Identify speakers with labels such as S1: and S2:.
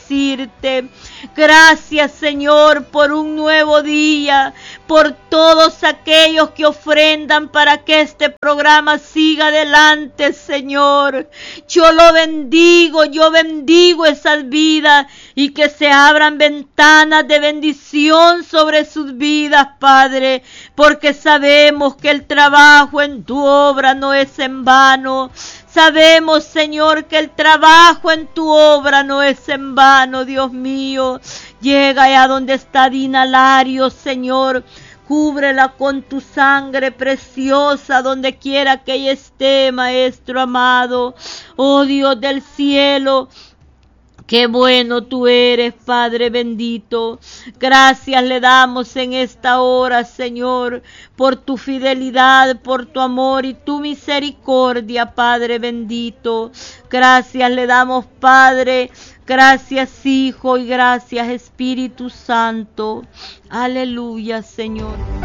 S1: decirte gracias, Señor, por un nuevo día, por todos aquellos que ofrendan para que este programa siga adelante, Señor. Yo bendigo esas vidas y que se abran ventanas de bendición sobre sus vidas, Padre, porque sabemos que el trabajo en tu obra no es en vano. Sabemos, Señor, que el trabajo en tu obra no es en vano, Dios mío. Llega allá donde está Dina Larios, Señor. Cúbrela con tu sangre preciosa donde quiera que ella esté, Maestro amado. Oh Dios del cielo, qué bueno tú eres, Padre bendito. Gracias le damos en esta hora, Señor, por tu fidelidad, por tu amor y tu misericordia, Padre bendito. Gracias le damos, Padre. Gracias, Hijo, y gracias, Espíritu Santo. Aleluya, Señor.